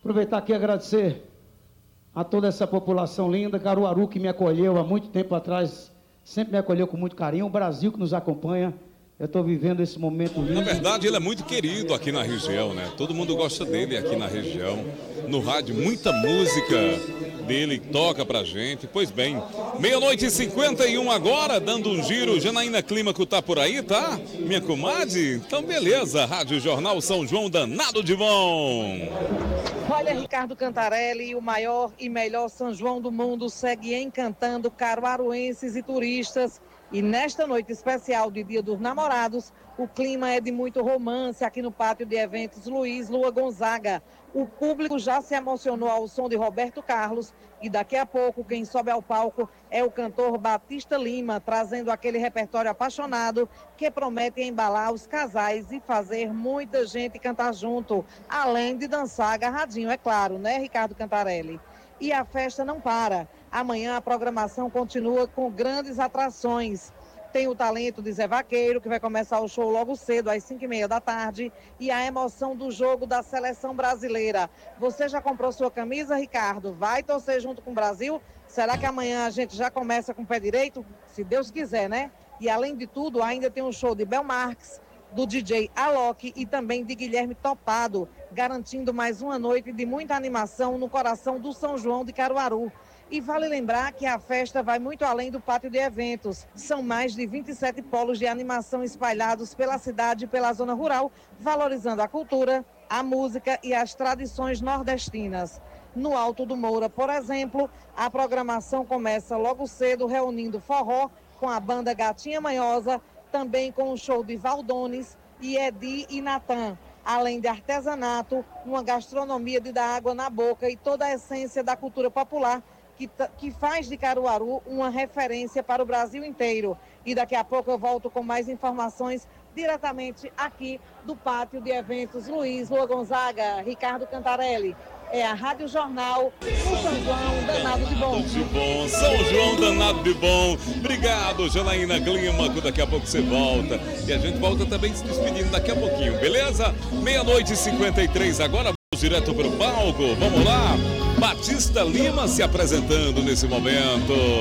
Aproveitar aqui e agradecer a toda essa população linda, Caruaru que me acolheu há muito tempo atrás, sempre me acolheu com muito carinho, o Brasil que nos acompanha. Eu estou vivendo esse momento lindo. Na verdade, ele é muito querido aqui na região, né? Todo mundo gosta dele aqui na região. No rádio, muita música dele toca pra gente. Pois bem, 00:51 agora, dando um giro. Janaína Clímaco tá por aí, tá? Minha comadre? Então, beleza. Rádio Jornal São João, danado de bom. Olha, Ricardo Cantarelli, o maior e melhor São João do mundo segue encantando caruaruenses e turistas. E nesta noite especial de Dia dos Namorados, o clima é de muito romance aqui no pátio de eventos Luiz Lua Gonzaga. O público já se emocionou ao som de Roberto Carlos e daqui a pouco quem sobe ao palco é o cantor Batista Lima, trazendo aquele repertório apaixonado que promete embalar os casais e fazer muita gente cantar junto, além de dançar agarradinho, é claro, né, Ricardo Cantarelli? E a festa não para. Amanhã a programação continua com grandes atrações. Tem o talento de Zé Vaqueiro, que vai começar o show logo cedo, às 5:30 da tarde, e a emoção do jogo da seleção brasileira. Você já comprou sua camisa, Ricardo? Vai torcer junto com o Brasil? Será que amanhã a gente já começa com o pé direito? Se Deus quiser, né? E além de tudo, ainda tem um show de Bel Marques, do DJ Alok e também de Guilherme Topado, garantindo mais uma noite de muita animação no coração do São João de Caruaru. E vale lembrar que a festa vai muito além do pátio de eventos. São mais de 27 polos de animação espalhados pela cidade e pela zona rural, valorizando a cultura, a música e as tradições nordestinas. No Alto do Moura, por exemplo, a programação começa logo cedo reunindo forró com a banda Gatinha Manhosa, também com o show de Valdones e Edi e Natan, além de artesanato, uma gastronomia de dar água na boca e toda a essência da cultura popular que faz de Caruaru uma referência para o Brasil inteiro. E daqui a pouco eu volto com mais informações diretamente aqui do pátio de eventos Luiz Lua Gonzaga. Ricardo Cantarelli. É a Rádio Jornal, o São João danado de bom. De bom, São João danado de bom. Obrigado, Janaína Clímaco. Daqui a pouco você volta. E a gente volta também se despedindo daqui a pouquinho, beleza? 00:53 agora, vamos direto para o palco. Vamos lá. Batista Lima se apresentando nesse momento.